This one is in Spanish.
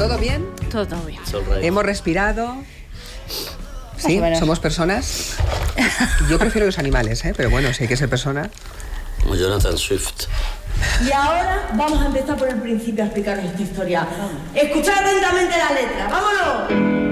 ¿Todo bien? Todo bien. Hemos respirado. Sí, somos personas. Yo prefiero los animales, pero bueno, si hay que ser persona. Como Jonathan Swift. Y ahora vamos a empezar por el principio a explicaros esta historia. Escuchad atentamente la letra. ¡Vámonos!